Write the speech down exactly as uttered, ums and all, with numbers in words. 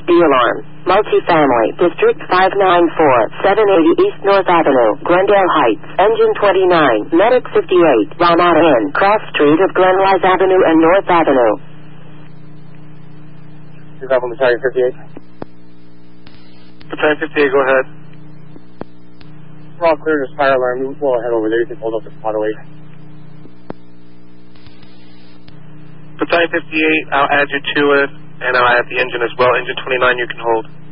B alarm. Multifamily, District five ninety-four, seven eighty East North Avenue, Glendale Heights. Engine twenty-nine, Medic fifty-eight, Ramada Inn, cross street of Glenrise Avenue and North Avenue. Is that from Battalion fifty-eight? Battalion fifty-eight, go ahead. We're all clear to fire alarm. We'll head over there. You can hold up the spot away. Battalion fifty-eight, I'll add you to it, and I'll add the engine as well. Engine twenty-nine, you can hold.